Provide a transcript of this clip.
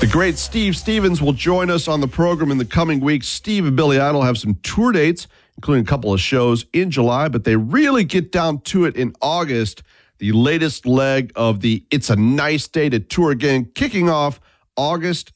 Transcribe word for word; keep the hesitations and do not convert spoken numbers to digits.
The great Steve Stevens will join us on the program in the coming weeks. Steve and Billy Idol have some tour dates, including a couple of shows in July, but they really get down to it in August. The latest leg of the It's a Nice Day to Tour Again, kicking off August